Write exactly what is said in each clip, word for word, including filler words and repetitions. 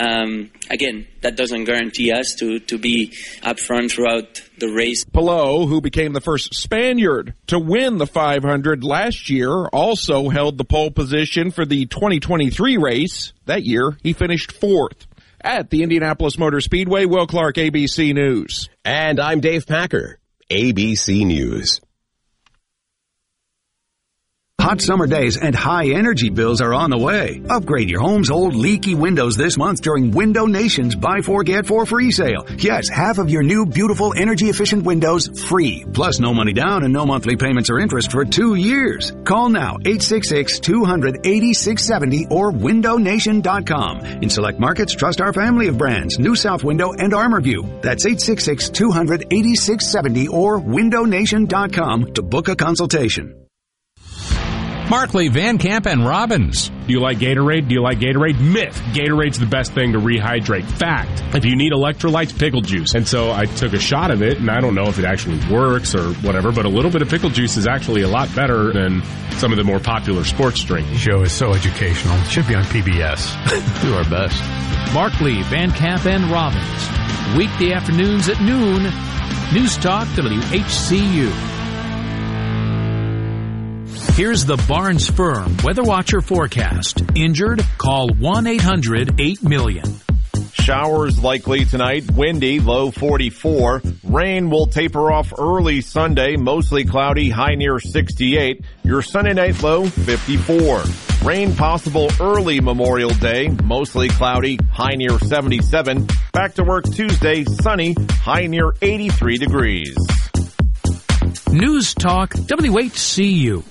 Um, again, that doesn't guarantee us to, to be up front throughout the race. Palou, who became the first Spaniard to win the five hundred last year, also held the pole position for the twenty twenty-three race. That year, he finished fourth. At the Indianapolis Motor Speedway, Will Clark, A B C News. And I'm Dave Packer, A B C News. Hot summer days and high energy bills are on the way. Upgrade your home's old leaky windows this month during Window Nation's Buy Four Get Four free sale. Yes, half of your new beautiful energy efficient windows free. Plus no money down and no monthly payments or interest for two years. Call now eight six six, two hundred, eighty-six seventy or window nation dot com. In select markets, trust our family of brands, New South Window and ArmorView. That's eight six six, two hundred, eighty-six seventy or window nation dot com to book a consultation. Markley, Van Camp, and Robbins. Do you like Gatorade? Do you like Gatorade? Myth. Gatorade's the best thing to rehydrate. Fact. If you need electrolytes, pickle juice. And so I took a shot of it, and I don't know if it actually works or whatever, but a little bit of pickle juice is actually a lot better than some of the more popular sports drinks. The show is so educational. It should be on P B S. Do our best. Markley, Van Camp, and Robbins. Weekday afternoons at noon. News Talk W H C U. Here's the Barnes Firm Weather Watcher forecast. Injured? Call one eight hundred eight million. Showers likely tonight. Windy, low forty-four. Rain will taper off early Sunday. Mostly cloudy, high near sixty-eight. Your Sunday night low, fifty-four. Rain possible early Memorial Day. Mostly cloudy, high near seventy-seven. Back to work Tuesday, sunny, high near eighty-three degrees. News Talk W H C U.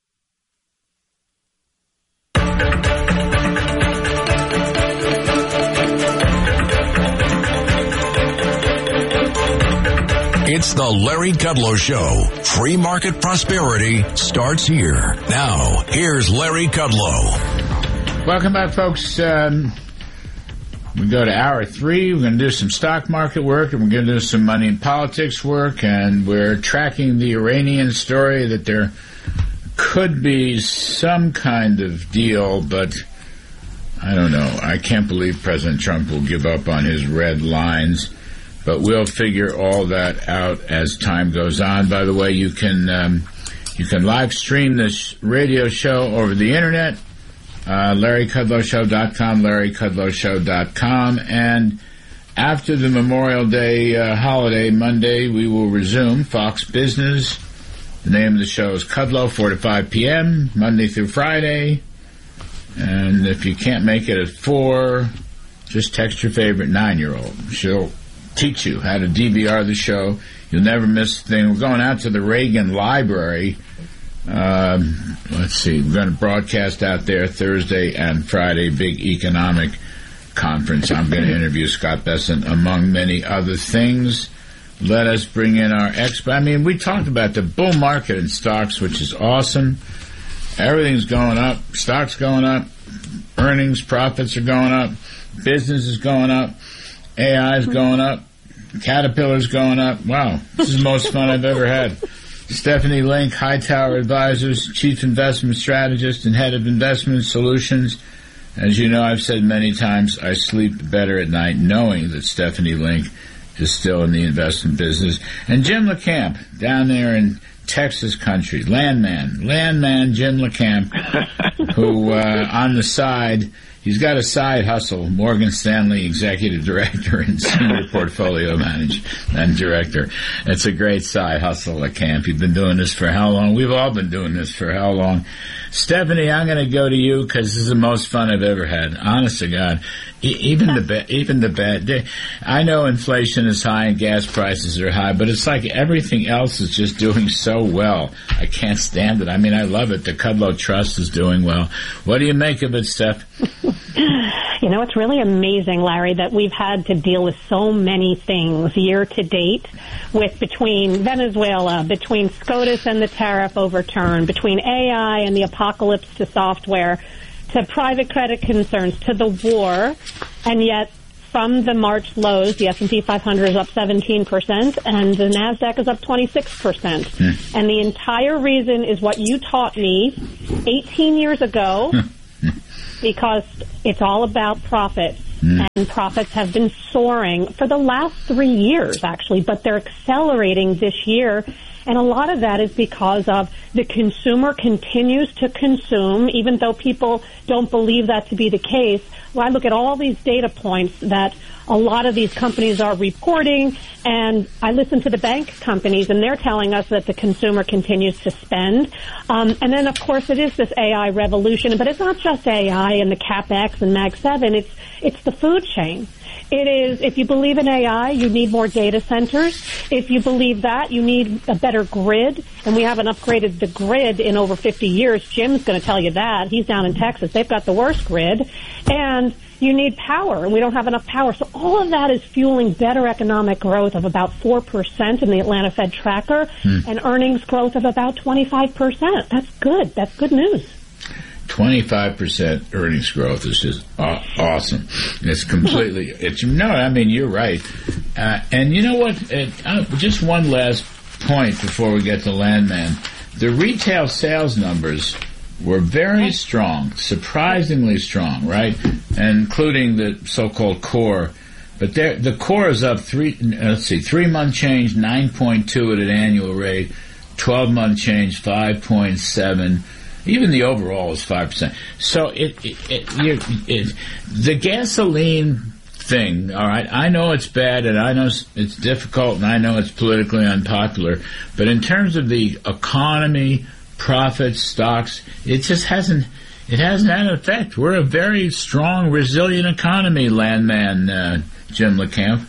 It's the Larry Kudlow Show. Free market prosperity starts here. Now, here's Larry Kudlow. Welcome back, folks. Um, we go to hour three. We're going to do some stock market work, and we're going to do some money and politics work, and we're tracking the Iranian story that there could be some kind of deal, but I don't know. I can't believe President Trump will give up on his red lines. But we'll figure all that out as time goes on. By the way, you can um, you can live stream this radio show over the internet, uh, Larry Kudlow Show dot com, Larry Kudlow Show dot com. And after the Memorial Day uh, holiday, Monday, we will resume Fox Business. The name of the show is Kudlow, four to five p.m., Monday through Friday. And if you can't make it at four, just text your favorite nine-year-old. She'll teach you how to D V R the show. You'll never miss a thing. We're going out to the Reagan Library. Um, let's see. We're going to broadcast out there Thursday and Friday, big economic conference. I'm going to interview Scott Bessent, among many other things. Let us bring in our expert. I mean, we talked about the bull market in stocks, which is awesome. Everything's going up. Stocks going up. Earnings, profits are going up. Business is going up. A I is going up. Caterpillar's going up. Wow, this is the most fun I've ever had. Stephanie Link, Hightower Advisors, Chief Investment Strategist and Head of Investment Solutions. As you know, I've said many times, I sleep better at night knowing that Stephanie Link is still in the investment business. And Jim LeCamp, down there in Texas country, landman, landman Jim LeCamp, who uh, on the side... He's got a side hustle, Morgan Stanley Executive Director and Senior Portfolio Manager and Director. It's a great side hustle at Camp. You've been doing this for how long? We've all been doing this for how long? Stephanie, I'm going to go to you because this is the most fun I've ever had. Honest to God. E- even the ba- even the bad day. I know inflation is high and gas prices are high, but it's like everything else is just doing so well. I can't stand it. I mean, I love it. The Kudlow Trust is doing well. What do you make of it, Steph? You know, it's really amazing, Larry, that we've had to deal with so many things year to date, with between Venezuela, between SCOTUS and the tariff overturn, between A I and the apocalypse to software, to private credit concerns, to the war, and yet from the March lows, the S and P five hundred is up seventeen percent, and the NASDAQ is up twenty-six percent. Mm. And the entire reason is what you taught me eighteen years ago, because it's all about profit. Mm. And profits have been soaring for the last three years, actually, but they're accelerating this year. And a lot of that is because of the consumer continues to consume, even though people don't believe that to be the case. Well, I look at all these data points that a lot of these companies are reporting, and I listen to the bank companies, and they're telling us that the consumer continues to spend. Um, and then, of course, it is this A I revolution, but it's not just A I and the CapEx and Mag seven. It's it's the food chain. It is, if you believe in A I, you need more data centers. If you believe that, you need a better grid, and we haven't upgraded the grid in over fifty years. Jim's going to tell you that. He's down in Texas. They've got the worst grid. And you need power, and we don't have enough power. So all of that is fueling better economic growth of about four percent in the Atlanta Fed tracker, hmm. and earnings growth of about twenty-five percent. That's good. That's good news. twenty-five percent earnings growth is just aw- awesome. It's completely, it's, no, I mean, you're right. Uh, and you know what? It, uh, just one last point before we get to Landman. The retail sales numbers were very strong, surprisingly strong, right? And including the so-called core. But the core is up three, let's see, three-month change, nine point two at an annual rate, twelve-month change, five point seven. Even the overall is five percent. So it, it, it, you, it, the gasoline thing, all right, I know it's bad, and I know it's, it's difficult, and I know it's politically unpopular, but in terms of the economy, profits, stocks, it just hasn't, it hasn't had an effect. We're a very strong, resilient economy, Landman, uh, Jim LeCamp.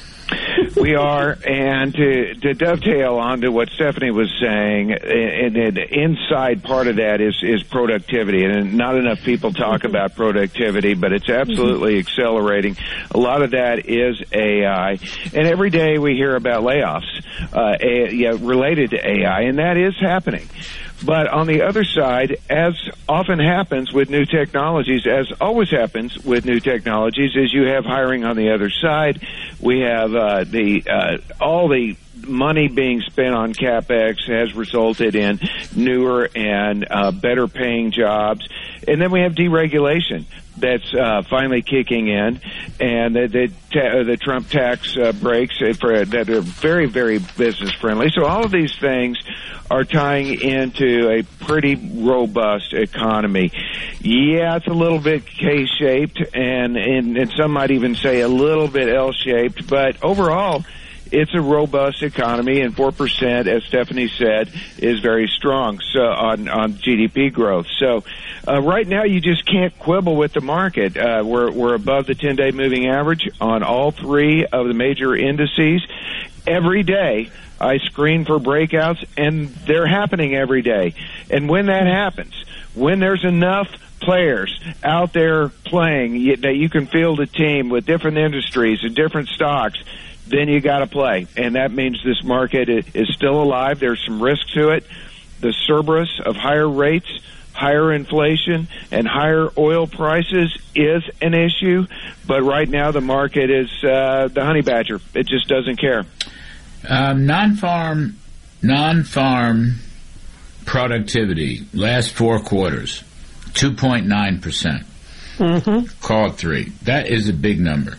We are, and to, to dovetail on to what Stephanie was saying, and, and inside part of that is, is productivity, and not enough people talk about productivity, but it's absolutely mm-hmm. accelerating. A lot of that is A I, and every day we hear about layoffs uh, a, yeah, related to A I, and that is happening. But on the other side, as often happens with new technologies, as always happens with new technologies, is you have hiring on the other side. We have uh, the uh, all the money being spent on CapEx has resulted in newer and uh, better paying jobs. And then we have deregulation that's uh, finally kicking in, and the the, ta- the Trump tax uh, breaks for, that are very, very business friendly. So all of these things are tying into a pretty robust economy. Yeah, it's a little bit K-shaped, and, and, and some might even say a little bit L-shaped, but overall, it's a robust economy, and four percent, as Stephanie said, is very strong so on, on G D P growth. So uh, right now, you just can't quibble with the market. Uh, we're, we're above the ten-day moving average on all three of the major indices. Every day, I screen for breakouts, and they're happening every day. And when that happens, when there's enough players out there playing that you can field a team with different industries and different stocks, then you got to play. And that means this market is still alive. There's some risk to it. The Cerberus of higher rates, higher inflation, and higher oil prices is an issue. But right now the market is uh, the honey badger. It just doesn't care. Um, non-farm, non-farm productivity, last four quarters, two point nine percent. Mm-hmm. Call it three. That is a big number.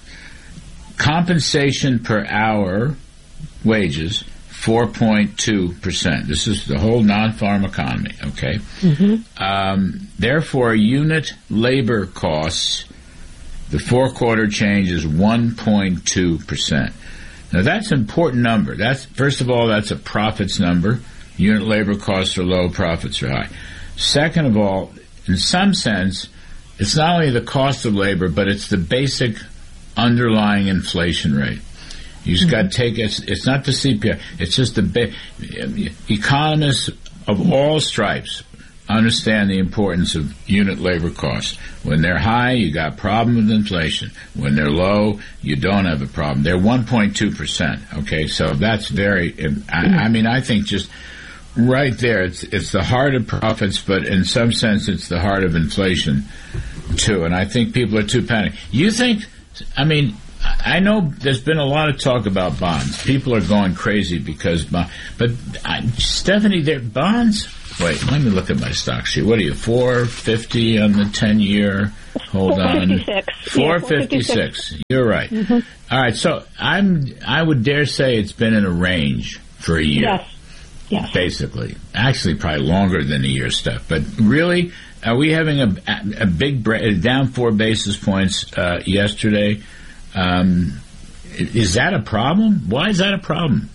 Compensation per hour, wages, four point two percent. This is the whole non-farm economy, okay? Mm-hmm. Um, therefore, unit labor costs, the four-quarter change is one point two percent. Now, that's an important number. That's, first of all, that's a profits number. Unit labor costs are low, profits are high. Second of all, in some sense, it's not only the cost of labor, but it's the basic underlying inflation rate. You just got to take it. It's not the C P I. It's just the ba- economists of all stripes understand the importance of unit labor costs. When they're high, you got a problem with inflation. When they're low, you don't have a problem. They're one point two percent. Okay, so that's very. I, I mean, I think just right there, it's it's the heart of profits, but in some sense, it's the heart of inflation too. And I think people are too panicked. You think? I mean, I know there's been a lot of talk about bonds. People are going crazy because, but uh, Stephanie, their bonds. Wait, let me look at my stock sheet. What are you, four fifty on the ten-year? Hold on. four fifty-six. You're right. Mm-hmm. All right, so I'm, I would dare say it's been in a range for a year. Yes. Yes. Basically. Actually, probably longer than a year, Steph. But really, are we having a, a big break, down four basis points uh, yesterday? Um, is that a problem? Why is that a problem?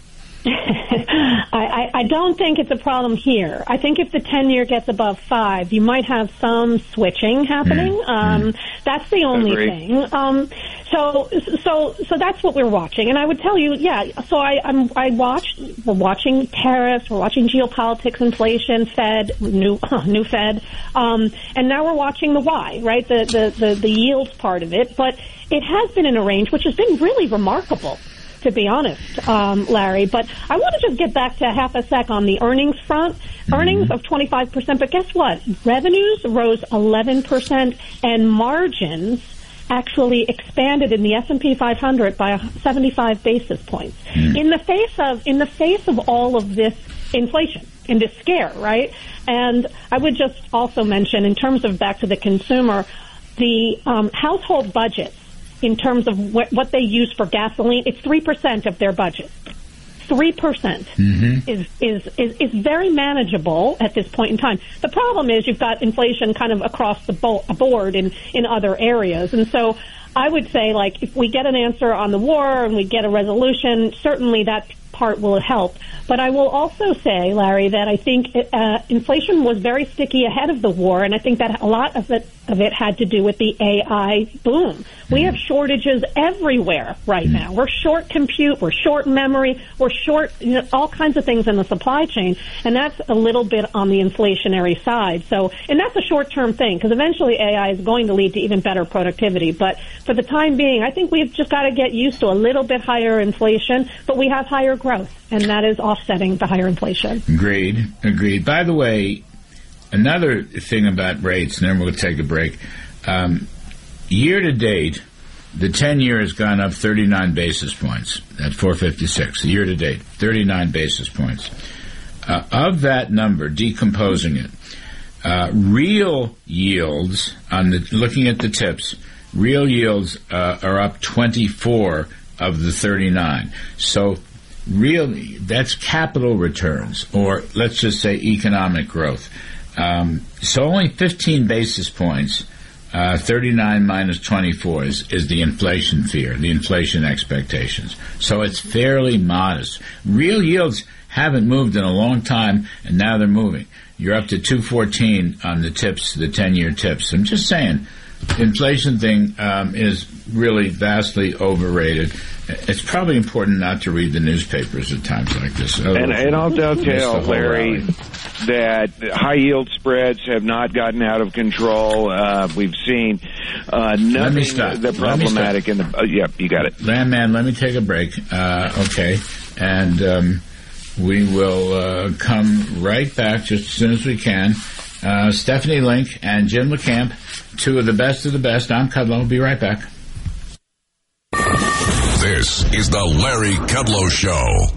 I, I, I don't think it's a problem here. I think if the ten-year gets above five, you might have some switching happening. Mm. Um, mm. That's the only Agreed. thing. Um, so, so, so that's what we're watching. And I would tell you, yeah. So I, I'm, I watched. We're watching tariffs. We're watching geopolitics, inflation, Fed, new, new Fed, um, and now we're watching the Y, right? The, the, the, the yields part of it. But it has been in a range which has been really remarkable, to be honest, um, Larry. But I want to just get back to half a sec on the earnings front. Mm-hmm. Earnings of twenty-five percent, but guess what? Revenues rose eleven percent, and margins actually expanded in the S and P five hundred by seventy-five basis points. Mm-hmm. In the face of in the face of all of this inflation, in this scare, right? And I would just also mention, in terms of back to the consumer, the um, household budgets, in terms of wh- what they use for gasoline, it's three percent of their budget. three percent mm-hmm. is, is, is, is very manageable at this point in time. The problem is you've got inflation kind of across the bo- board in, in other areas. And so I would say, like, if we get an answer on the war and we get a resolution, certainly that part will help. But I will also say, Larry, that I think uh, inflation was very sticky ahead of the war, and I think that a lot of it of it had to do with the A I boom. We have shortages everywhere right now. We're short compute, we're short memory, we're short, you know, all kinds of things in the supply chain, and that's a little bit on the inflationary side. So, and that's a short-term thing, because eventually A I is going to lead to even better productivity. But for the time being, I think we've just got to get used to a little bit higher inflation, but we have higher growth, and that is offsetting the higher inflation. Agreed. Agreed. By the way, another thing about rates, and then we'll take a break. Um, year to date, the ten-year has gone up thirty-nine basis points at four fifty-six. Year to date, thirty-nine basis points. Uh, of that number, decomposing it, uh, real yields, on the looking at the tips, real yields uh, are up twenty-four of the thirty-nine. So really, that's capital returns, or let's just say economic growth. Um, so only fifteen basis points, uh, thirty-nine minus twenty-four is, is the inflation fear, the inflation expectations. So it's fairly modest. Real yields haven't moved in a long time, and now they're moving. You're up to two fourteen on the tips, the ten-year tips. I'm just saying, the inflation thing um, is really vastly overrated. It's probably important not to read the newspapers at times like this. Oh, and, and I'll dovetail, Larry, that high-yield spreads have not gotten out of control. Uh, we've seen uh, nothing the problematic in the... Uh, yep, you got it. Landman, let me take a break. Uh, okay. And um, we will uh, come right back just as soon as we can. Uh, Stephanie Link and Jim LeCamp, two of the best of the best. I'm Kudlow. We'll be right back. This is the Larry Kudlow Show.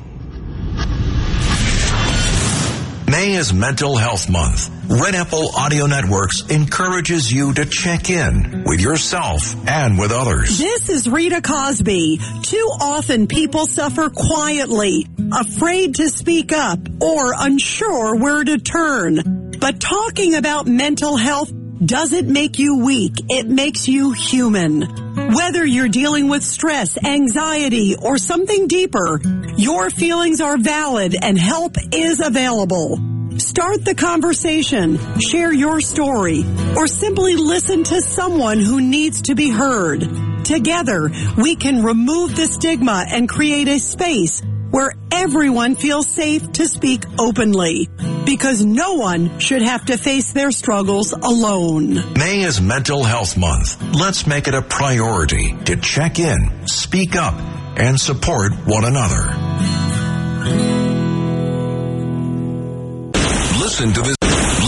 May is Mental Health Month. Red Apple Audio Networks encourages you to check in with yourself and with others. This is Rita Cosby. Too often people suffer quietly, afraid to speak up, or unsure where to turn. But talking about mental health doesn't make you weak. It makes you human. Whether you're dealing with stress, anxiety, or something deeper, your feelings are valid and help is available. Start the conversation, share your story, or simply listen to someone who needs to be heard. Together, we can remove the stigma and create a space where everyone feels safe to speak openly, because no one should have to face their struggles alone. May is Mental Health Month. Let's make it a priority to check in, speak up, and support one another. Listen to this.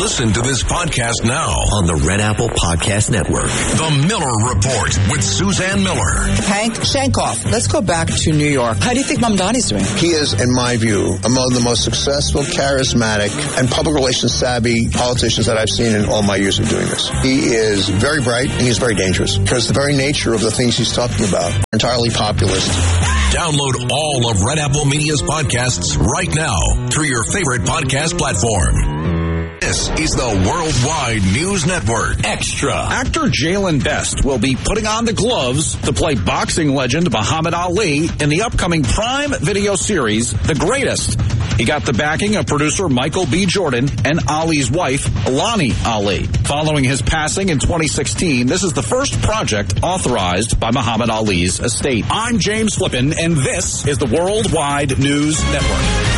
Listen to this podcast now on the Red Apple Podcast Network. The Miller Report with Suzanne Miller. Hank Shankoff, let's go back to New York. How do you think Mamdani's doing? He is, in my view, among the most successful, charismatic, and public relations savvy politicians that I've seen in all my years of doing this. He is very bright and he's very dangerous because the very nature of the things he's talking about are entirely populist. Download all of Red Apple Media's podcasts right now through your favorite podcast platform. This is the Worldwide News Network. Extra. Actor Jalen Best will be putting on the gloves to play boxing legend Muhammad Ali in the upcoming Prime Video series, The Greatest. He got the backing of producer Michael B. Jordan and Ali's wife, Lonnie Ali. Following his passing in twenty sixteen, this is the first project authorized by Muhammad Ali's estate. I'm James Flippin, and this is the Worldwide News Network.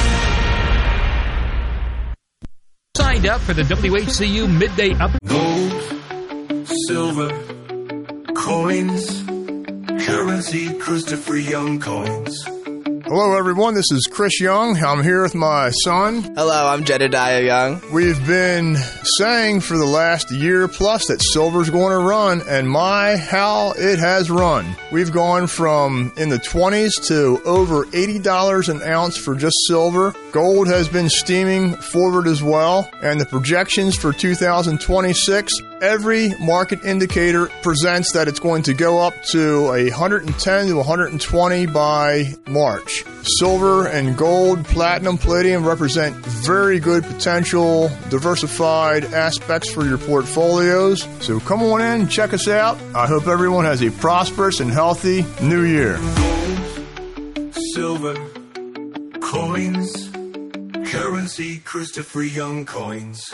Signed up for the W H C U Midday Up. Gold, silver, coins, currency, Christopher Young coins. Hello, everyone. This is Chris Young. I'm here with my son. Hello, I'm Jedediah Young. We've been saying for the last year plus that silver's going to run, and my, how it has run. We've gone from in the twenties to over eighty dollars an ounce for just silver. Gold has been steaming forward as well, and the projections for two thousand twenty-six, every market indicator presents that it's going to go up to one hundred ten to one hundred twenty by March. Silver and gold, platinum, palladium represent very good potential diversified aspects for your portfolios. So come on in and check us out. I hope everyone has a prosperous and healthy new year. Gold, silver, coins, currency, Christopher Young coins.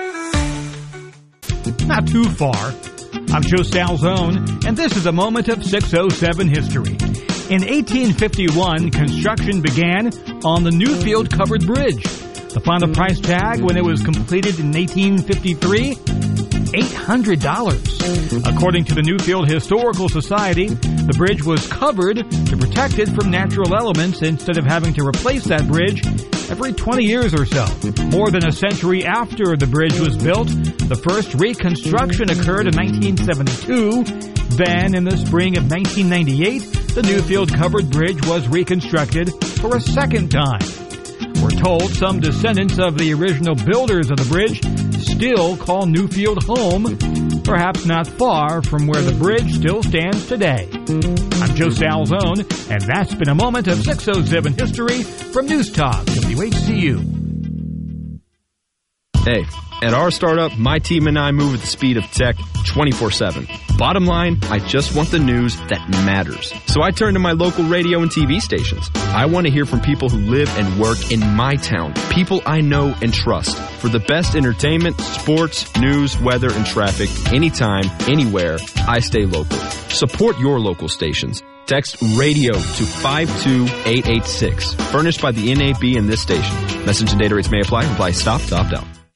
Not too far. I'm Joe Salzone, and this is a moment of six oh seven history. In eighteen fifty-one, construction began on the Newfield Covered Bridge. The final price tag when it was completed in eighteen fifty-three, eight hundred dollars. According to the Newfield Historical Society, the bridge was covered to protect it from natural elements instead of having to replace that bridge every twenty years or so. More than a century after the bridge was built, the first reconstruction occurred in nineteen seventy-two. Then, in the spring of nineteen ninety-eight, the Newfield Covered Bridge was reconstructed for a second time. We're told some descendants of the original builders of the bridge still call Newfield home, perhaps not far from where the bridge still stands today. I'm Joe Salzone, and that's been a moment of six oh seven history from News Talk W H C U. Hey, at our startup, my team and I move at the speed of tech twenty-four seven. Bottom line, I just want the news that matters. So I turn to my local radio and T V stations. I want to hear from people who live and work in my town, people I know and trust. For the best entertainment, sports, news, weather, and traffic, anytime, anywhere, I stay local. Support your local stations. Text radio to five two eight eight six. Furnished by the N A B and this station. Message and data rates may apply. Reply stop to opt out.